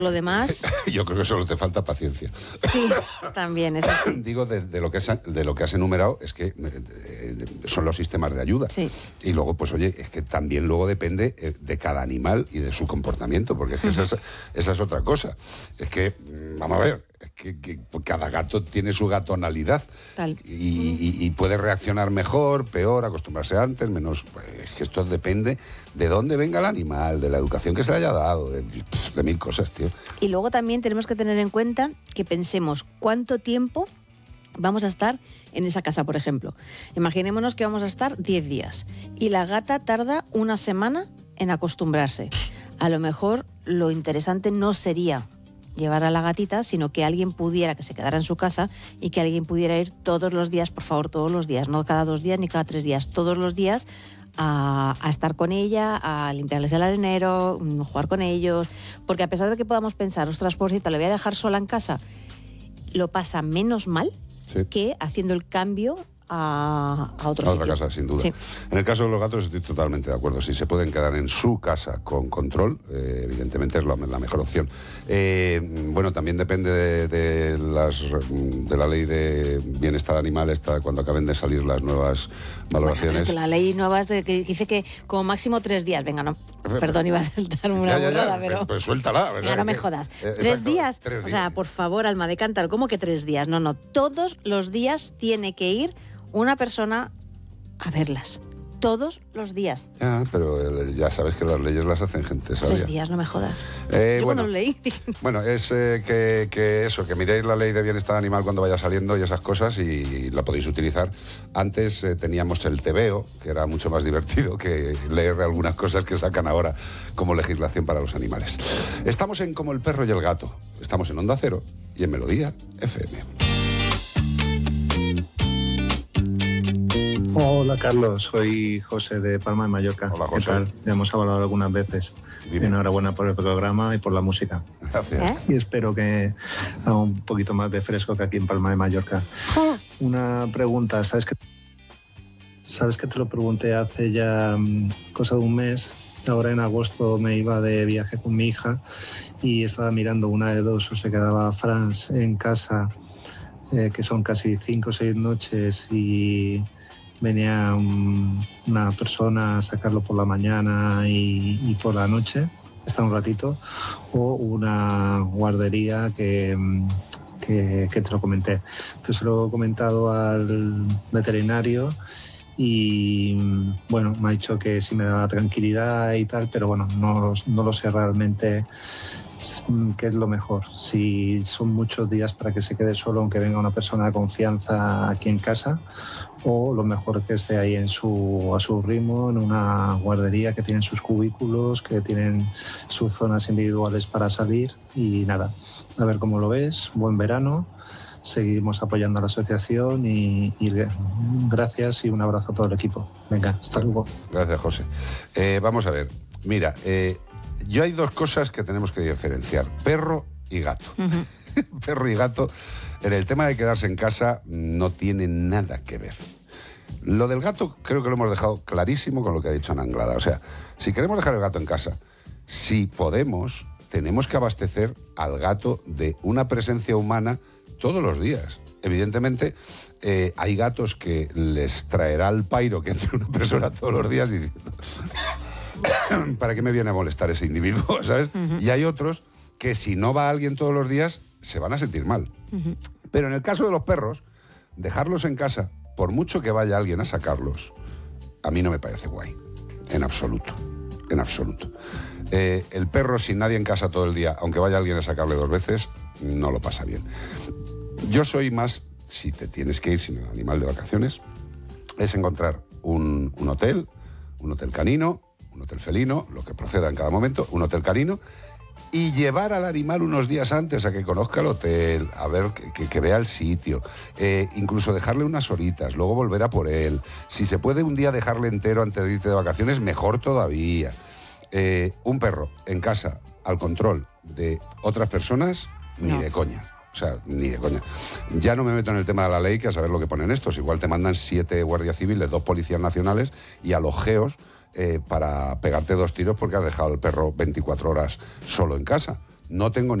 Lo demás... Yo creo que solo te falta paciencia. Sí, también. Eso sí. Digo, de lo que has enumerado, es que son los sistemas de ayuda. Sí. Y luego, pues oye, es que también luego depende de cada animal y de su comportamiento, porque es que esa es otra cosa. Es que, vamos a ver, es que cada gato tiene su gatonalidad. Tal. Y puede reaccionar mejor, peor, acostumbrarse antes, menos. Pues, es que esto depende de dónde venga el animal, de la educación que se le haya dado, de mil cosas, tío. Y luego también tenemos que tener en cuenta que pensemos cuánto tiempo vamos a estar en esa casa, por ejemplo. Imaginémonos que vamos a estar 10 días y la gata tarda una semana en acostumbrarse. A lo mejor lo interesante no sería llevar a la gatita, sino que alguien pudiera, que se quedara en su casa y que alguien pudiera ir todos los días, por favor, todos los días, no cada 2 días ni cada 3 días, todos los días a estar con ella, a limpiarles el arenero, jugar con ellos, porque a pesar de que podamos pensar, ostras, pobrecita, le voy a dejar sola en casa, lo pasa menos mal que haciendo el cambio a otra casa, sin duda. Sí. En el caso de los gatos estoy totalmente de acuerdo. Si se pueden quedar en su casa con control, evidentemente es la mejor opción. Bueno, también depende de la ley de bienestar animal, cuando acaben de salir las nuevas valoraciones. Bueno, es que la ley nueva es que dice que como máximo 3 días. Venga, no, perdón, iba a saltar una burrada, pero... Pues suéltala. Venga, no me jodas. 3 días. 3 días. O sea, por favor, alma de cántaro, ¿cómo que 3 días? No, todos los días tiene que ir una persona a verlas. Todos los días. Ya, pero ya sabes que las leyes las hacen gente sabia. 3 días, no me jodas. Yo cuando lo leí... Bueno, es que miréis la ley de bienestar animal cuando vaya saliendo y esas cosas y la podéis utilizar. Antes teníamos el tebeo, que era mucho más divertido que leer algunas cosas que sacan ahora como legislación para los animales. Estamos en Como el perro y el gato. Estamos en Onda Cero y en Melodía FM. Hola Carlos, soy José de Palma de Mallorca. Hola José. ¿Qué tal? Ya hemos hablado algunas veces. Dime. Enhorabuena por el programa y por la música. Gracias. Y espero que haga un poquito más de fresco que aquí en Palma de Mallorca. Una pregunta, ¿sabes que te lo pregunté hace ya cosa de un mes? Ahora en agosto me iba de viaje con mi hija y estaba mirando una de dos, o se quedaba Franz en casa, que son casi 5 o 6 noches y... venía una persona a sacarlo por la mañana y por la noche, está un ratito, o una guardería que te lo comenté. Entonces se lo he comentado al veterinario y bueno, me ha dicho que sí me daba tranquilidad y tal, pero bueno, no lo sé realmente qué es lo mejor. Si son muchos días para que se quede solo aunque venga una persona de confianza aquí en casa, o lo mejor que esté ahí a su ritmo, en una guardería que tienen sus cubículos, que tienen sus zonas individuales para salir y nada, a ver cómo lo ves. Buen verano, seguimos apoyando a la asociación y gracias y un abrazo a todo el equipo. Venga, hasta luego. Gracias, José. Vamos a ver, mira, yo hay 2 cosas que tenemos que diferenciar, perro y gato. Uh-huh. Perro y gato, en el tema de quedarse en casa, no tiene nada que ver. Lo del gato creo que lo hemos dejado clarísimo con lo que ha dicho Ana Anglada. O sea, si queremos dejar el gato en casa, si podemos, tenemos que abastecer al gato de una presencia humana todos los días. Evidentemente, hay gatos que les traerá el pairo que entre una persona todos los días y diciendo, ¿para qué me viene a molestar ese individuo? ¿Sabes? Uh-huh. Y hay otros que si no va alguien todos los días, se van a sentir mal. Uh-huh. Pero en el caso de los perros, dejarlos en casa, por mucho que vaya alguien a sacarlos, a mí no me parece guay. En absoluto. En absoluto. El perro sin nadie en casa todo el día, aunque vaya alguien a sacarle 2 veces, no lo pasa bien. Yo soy más, si te tienes que ir sin el animal de vacaciones, es encontrar un hotel canino, un hotel felino, lo que proceda en cada momento, un hotel canino, y llevar al animal unos días antes a que conozca el hotel, a ver que vea el sitio, incluso dejarle unas horitas, luego volver a por él. Si se puede un día dejarle entero antes de irte de vacaciones, mejor todavía. Un perro en casa al control de otras personas, ni de coña. O sea, ni de coña. Ya no me meto en el tema de la ley, que a saber lo que ponen estos. Igual te mandan 7 guardias civiles, 2 policías nacionales y a los geos para pegarte 2 tiros porque has dejado al perro 24 horas solo en casa. no tengo